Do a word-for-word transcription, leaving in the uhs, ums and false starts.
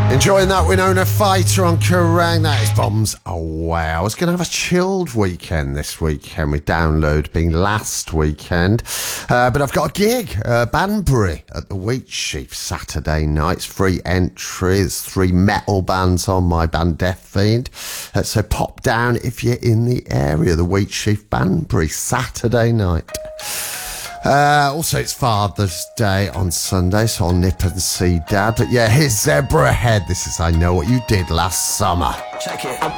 Enjoying that Winona Fighter on Kerrang. That is bombs away. I was going to have a chilled weekend this weekend with Download being last weekend. Uh, but I've got a gig, uh, Banbury at the Wheatsheaf Saturday nights. Free entries, three metal bands on my band Death Fiend. Uh, so pop down if you're in the area. The Wheatsheaf Banbury Saturday night. Uh, also, it's Father's Day on Sunday, so I'll nip and see Dad. But yeah, here's Zebra Head. This is I Know What You Did Last Summer. Check it.